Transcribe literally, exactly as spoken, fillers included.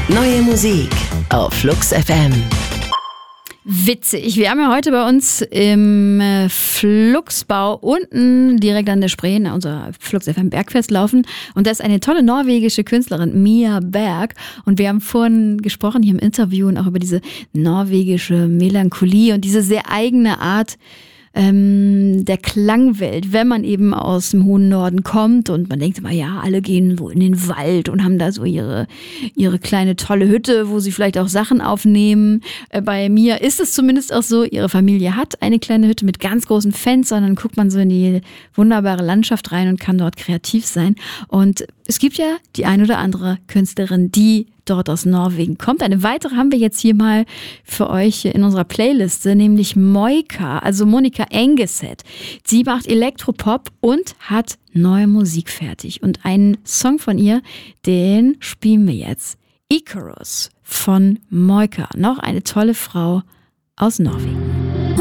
Neue Musik auf Flux F M. Witzig. Wir haben ja heute bei uns im Fluxbau unten direkt an der Spree, unser Flux F M Bergfest laufen. Und da ist eine tolle norwegische Künstlerin, Mia Berg. Und wir haben vorhin gesprochen hier im Interview und auch über diese norwegische Melancholie und diese sehr eigene Art ähm, der Klangwelt, wenn man eben aus dem hohen Norden kommt und man denkt immer, ja, alle gehen so in den Wald und haben da so ihre, ihre kleine tolle Hütte, wo sie vielleicht auch Sachen aufnehmen. Äh, bei mir ist es zumindest auch so, ihre Familie hat eine kleine Hütte mit ganz großen Fenstern, dann guckt man so in die wunderbare Landschaft rein und kann dort kreativ sein. Und es gibt ja die ein oder andere Künstlerin, die dort aus Norwegen kommt. Eine weitere haben wir jetzt hier mal für euch in unserer Playliste, nämlich Moika, also Monica Engeset. Sie macht Elektropop und hat neue Musik fertig. Und einen Song von ihr, den spielen wir jetzt. Icarus von Moika, noch eine tolle Frau aus Norwegen.